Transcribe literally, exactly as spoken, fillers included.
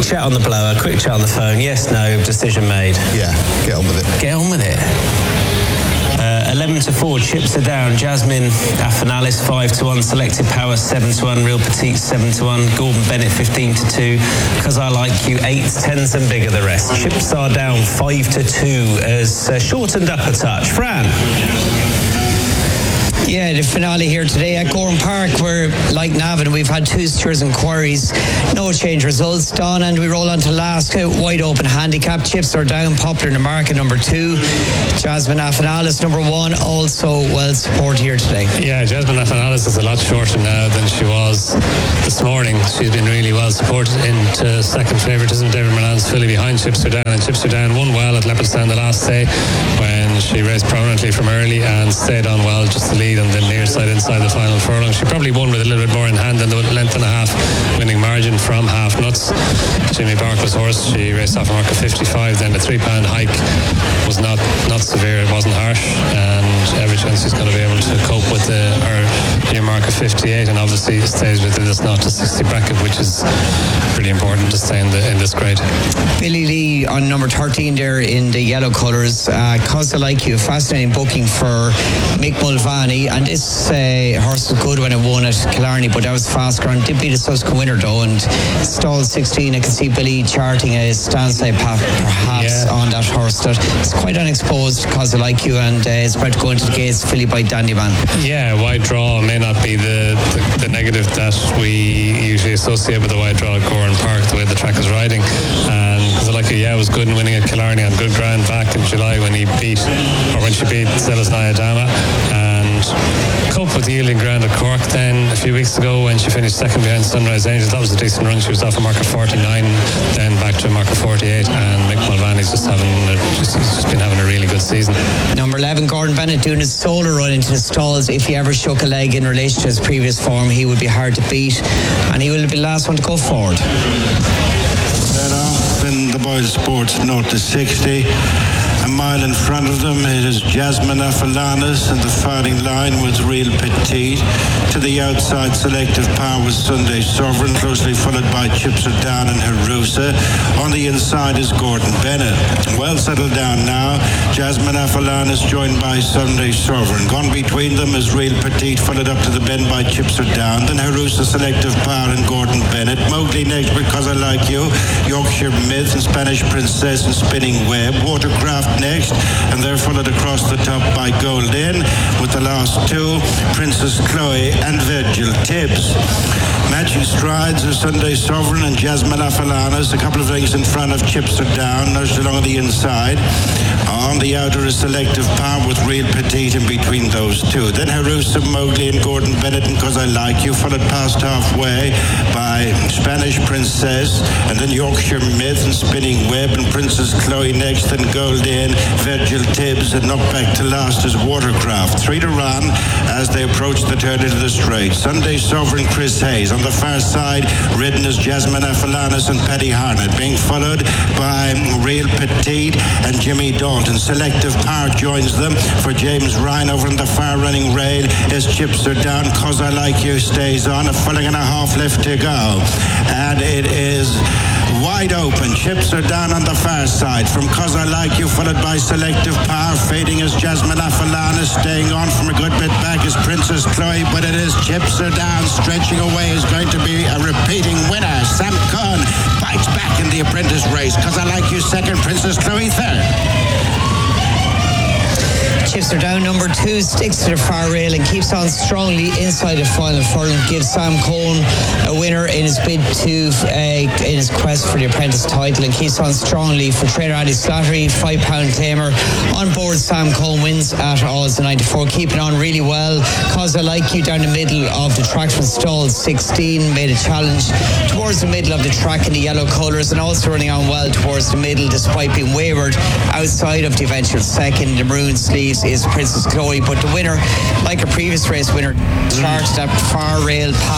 chat on the blower, quick chat on the phone. Yes, no, decision made. Yeah, get on with it. Get on with it. Uh, eleven to four, chips are down. Jasmine Afanalis five to one, Selective Power seven to one, Real Petite seven to one, Gordon Bennett fifteen to two, Cause I Like You eight, tens and bigger the rest. Chips are down five to two as uh, shortened up a touch. Fran. Yeah, the finale here today at Gorham Park. We're like Navan, we've had two steers and quarries, no change results. Don, and we roll on to last uh, wide open handicap. Chips are down, Popular in the market number two. Jasmine Afanalis number one, also well supported here today. Yeah, Jasmine Afanalis is a lot shorter now than she was this morning. She's been really well supported into second favouritism. David Milan's fully behind Chips are down, and Chips are down won well at Leopardstown the last day when she raced prominently from early and stayed on well just to lead on the near side inside the final furlong. She probably won with a little bit more in hand than the length and a half winning margin from Half Nuts. Jimmy Barker's horse, she raced off a mark of fifty-five, then the three pound hike was not not severe, it wasn't harsh, and every chance she's going to be able to cope with the her near mark of fifty-eight, and obviously stays within this not to sixty bracket, which is pretty important to stay in the in this grade. Billy Lee on number thirteen there in the yellow colours. uh, Cause I Like You, fascinating booking for Mick Mulvaney, and this uh, horse was good when it won at Killarney, but that was fast ground. Did beat a Susquehanna winner though, and stalled sixteen. I can see Billy charting a stance side path perhaps yeah. on that horse that is quite unexposed. Cause I Like You, and uh, is about to go into the gates filly by Dandyman. Yeah, wide draw may not be the, the, the negative that we usually associate with the wide draw at Gorham Park, the way the track is riding. And Cause I Like You, yeah, was good in winning at Killarney on good ground back in July when he beat, or when she beat Stella's Nyadama, and cope with the yielding ground at Cork then a few weeks ago when she finished second behind Sunrise Angels. That was a decent run. She was off a mark of forty-nine, then back to a mark of forty-eight, and Mick Mulvaney's just having a, just, just been having a really good season. Number eleven, Gordon Bennett, doing his solo run into the stalls. If he ever shook a leg in relation to his previous form, he would be hard to beat, and he will be the last one to go forward. In the Boyle Sports zero to sixty. A mile in front of them, it is Jasmine Afalanis, and the fighting line was Real Petite. To the outside, Selective Power was Sunday Sovereign, closely followed by Chips Are Down and Harusa. On the inside is Gordon Bennett. Well settled down now. Jasmine Afalanis joined by Sunday Sovereign. Gone between them is Real Petite, followed up to the bend by Chips Are Down. Then Harusa, Selective Power and Gordon Bennett. Mowgli next, Because I Like You. Yorkshire Myth and Spanish Princess and Spinning Web. Watercraft next, and they're followed across the top by Gold Inn, with the last two, Princess Chloe and Virgil Tibbs. Matching strides are Sunday Sovereign and Jasmine Afalanis, a couple of lengths in front of Chips Are Down, nudged along the inside. On the outer is Selective Power with Real Petite in between those two. Then Harusa, Mowgli and Gordon Bennett and Cause I Like You, followed past halfway by Spanish Princess, and then Yorkshire Myth and Spinning Web, and Princess Chloe next, and Gold Inn, Virgil Tibbs, and knocked back to last is Watercraft. Three to run as they approach the turn into the straight. Sunday Sovereign, Chris Hayes. On the far side, ridden is Jasmine Afalanis and Paddy Harnett, being followed by Real Petite and Jimmy Dalton. Selective Power joins them for James Ryan. Over on the far running rail is Chips Are Down. Cause I Like You stays on. A furlong and a half left to go. And it is wide open. Chips Are Down on the far side from Cause I Like You, followed by Selective Power. Fading is Jasmine Afalanis. Staying on from a good bit back is Princess Chloe, but it is Chips Are Down. Stretching away is going to be a repeating winner. Sam Cohn bites back in the apprentice race. Cause I Like You second, Princess Chloe third. Chips Are Down number two sticks to the far rail and keeps on strongly inside the final furlong. Gives Sam Cohn a winner in his bid to uh, in his quest for the apprentice title, and keeps on strongly for trainer Andy Slattery, five pound claimer on board. Sam Cohn wins at odds ninety-four, keeping on really well. Cause I Like You down the middle of the track from stall sixteen, made a challenge towards the middle of the track in the yellow colours, and also running on well towards the middle despite being wayward outside of the eventual second. The maroon sleeves is Princess Chloe, but the winner, like a previous race winner, charged that far rail path